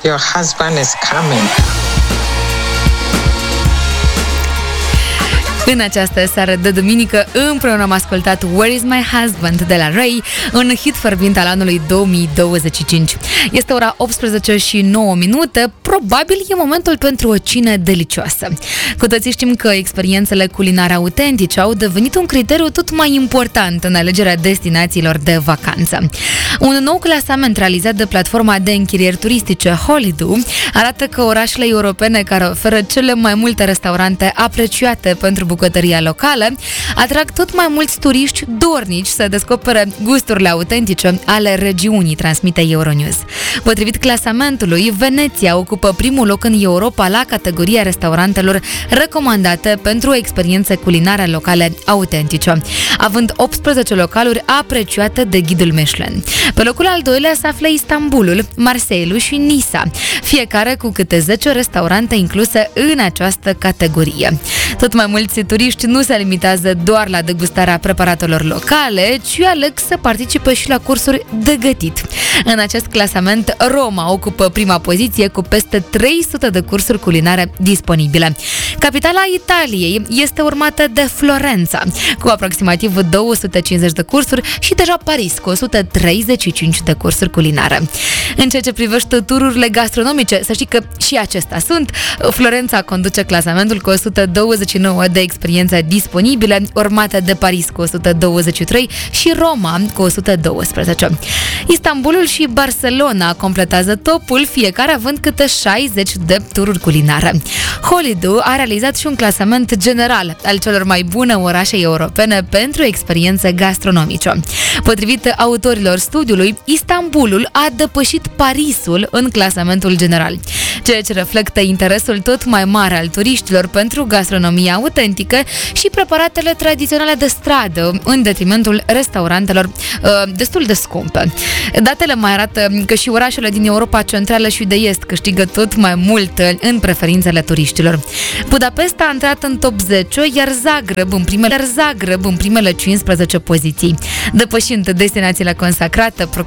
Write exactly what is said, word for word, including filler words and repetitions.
Your husband is coming. În această seară de duminică, împreună am ascultat Where is my husband de la Ray, un hit fărbinte al anului două mii douăzeci și cinci. Este ora optsprezece și nouă minute, probabil e momentul pentru o cină delicioasă. Cu toții știm că experiențele culinare autentice au devenit un criteriu tot mai important în alegerea destinațiilor de vacanță. Un nou clasament realizat de platforma de închirieri turistice Holidu arată că orașele europene care oferă cele mai multe restaurante apreciate pentru bucătăria locală atrag tot mai mulți turiști dornici să descopere gusturile autentice ale regiunii, transmite Euronews. Potrivit clasamentului, Veneția ocupă primul loc în Europa la categoria restaurantelor recomandate pentru experiențe culinare locale autentice, având optsprezece localuri apreciate de ghidul Michelin. Pe locul al doilea se află Istanbulul, Marseille și Nisa, fiecare cu câte zece restaurante incluse în această categorie. Tot mai mulți turiști nu se limitează doar la degustarea preparatelor locale, ci aleg să participe și la cursuri de gătit. În acest clasament, Roma ocupă prima poziție cu peste trei sute de cursuri culinare disponibile. Capitala Italiei este urmată de Florența, cu aproximativ două sute cincizeci de cursuri, și deja Paris, cu o sută treizeci și cinci de cursuri culinare. În ceea ce privește tururile gastronomice, să știi că și acestea sunt. Florența conduce clasamentul cu o sută douăzeci și nouă de experiențe disponibile, urmată de Paris cu o sută douăzeci și trei și Roma cu o sută doisprezece. Istanbulul și Barcelona completează topul, fiecare având câte șaizeci de tururi culinare. Holidu a realizat și un clasament general al celor mai bune orașe europene pentru experiențe gastronomice. Potrivit autorilor studiului, Istanbulul a depășit Parisul în clasamentul general, ceea ce reflectă interesul tot mai mare al turiștilor pentru gastronomia autentică și preparatele tradiționale de stradă, în detrimentul restaurantelor uh, destul de scumpe. Datele mai arată că și orașele din Europa Centrală și de Est câștigă tot mai mult în preferințele turiștilor. Budapesta a intrat în top zece, iar Zagreb în primele, iar Zagreb în primele cincisprezece poziții, depășind destinațiile consacrate